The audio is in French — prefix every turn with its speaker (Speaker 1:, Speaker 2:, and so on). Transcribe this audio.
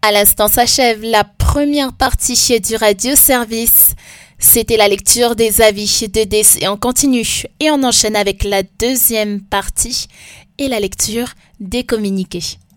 Speaker 1: À l'instant s'achève la première partie du radio-service. C'était la lecture des avis de décès en continu et on enchaîne avec la deuxième partie et la lecture des communiqués.